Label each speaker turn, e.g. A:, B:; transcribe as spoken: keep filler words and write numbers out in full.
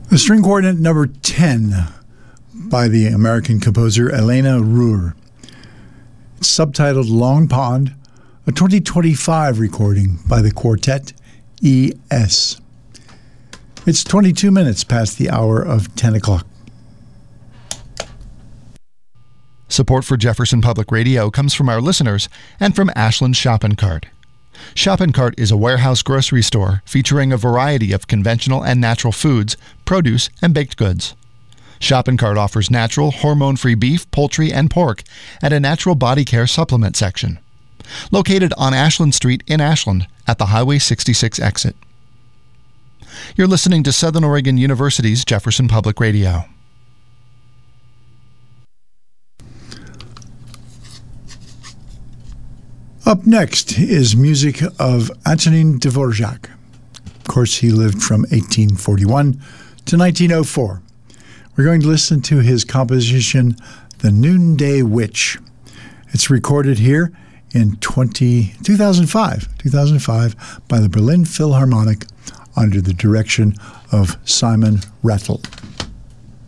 A: The string quartet number ten by the American composer Elena Ruhr. It's subtitled Long Pond, a twenty twenty-five recording by the Quartet E S. It's twenty-two minutes past the hour of ten o'clock.
B: Support for Jefferson Public Radio comes from our listeners and from Ashland Shopping Cart. Shopping Cart is a warehouse grocery store featuring a variety of conventional and natural foods, produce, and baked goods. Shopping Cart offers natural, hormone-free beef, poultry, and pork at a natural body care supplement section. Located on Ashland Street in Ashland at the Highway sixty-six exit. You're listening to Southern Oregon University's Jefferson Public Radio.
A: Up next is music of Antonin Dvorak. Of course, he lived from eighteen forty-one to nineteen oh four. We're going to listen to his composition, The Noonday Witch. It's recorded here in twenty, two thousand five, two thousand five by the Berlin Philharmonic under the direction of Simon Rattle.